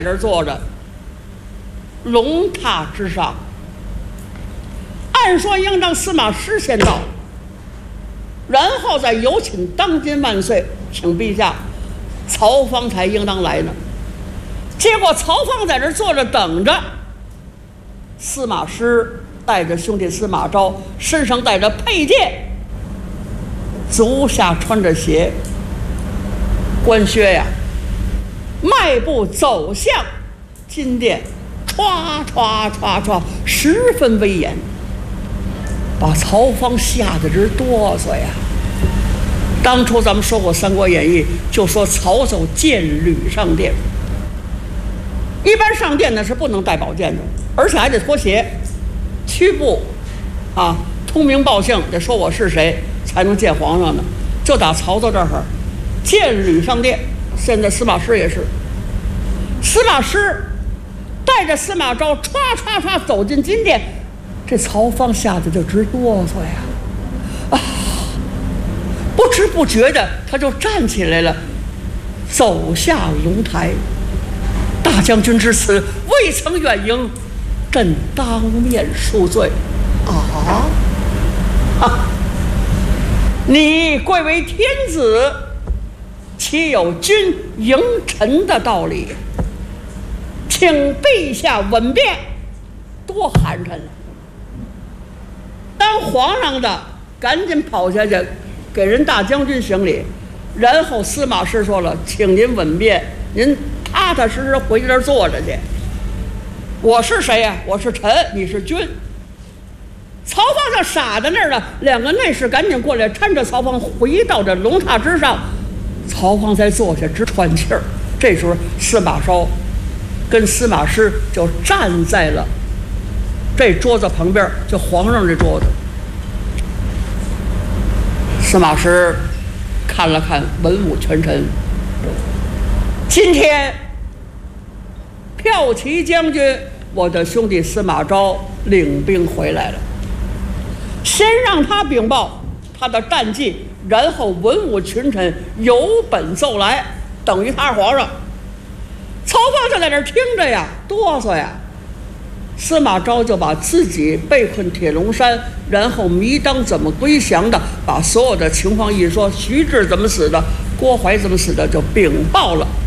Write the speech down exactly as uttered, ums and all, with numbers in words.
这儿坐着，龙榻之上。按说应当司马师先到，然后再有请当今万岁，请陛下，曹芳才应当来呢。结果曹芳在这儿坐着等着，司马师带着兄弟司马昭，身上带着佩剑，足下穿着鞋，官靴呀，迈步走向金殿，歘歘歘歘，十分威严，把曹芳吓得直哆嗦呀。当初咱们说过《三国演义》，就说曹操剑履上殿，一般上殿呢是不能带宝剑的，而且还得脱鞋，屈步啊，通名报姓，得说我是谁才能见皇上呢。就打曹操这儿，剑履上殿。现在司马师也是，司马师带着司马昭歘歘歘走进金殿，这曹芳吓得就直哆嗦呀，啊，不知不觉的他就站起来了，走下龙台。大将军之此，未曾远迎，朕当面恕罪。啊啊！你贵为天子，岂有君迎臣的道理？请陛下稳便，多寒碜了！当皇上的赶紧跑下去给人大将军行礼，然后司马师说了，请您稳便，您踏踏实实回这儿坐着去。我是谁呀？我是臣，你是君。曹芳就傻在那儿了，两个内侍赶紧过来搀着曹芳回到这龙榻之上，曹芳才坐下直喘气儿。这时候司马昭跟司马师就站在了这桌子旁边，就皇上这桌子。司马师看了看文武群臣，今天骠骑将军我的兄弟司马昭领兵回来了，先让他禀报他的战绩，然后文武群臣有本奏来，等于他是皇上。曹芳就在那儿听着呀，哆嗦呀。司马昭就把自己被困铁笼山，然后糜当怎么归降的，把所有的情况一说，徐志怎么死的，郭淮怎么死的，就禀报了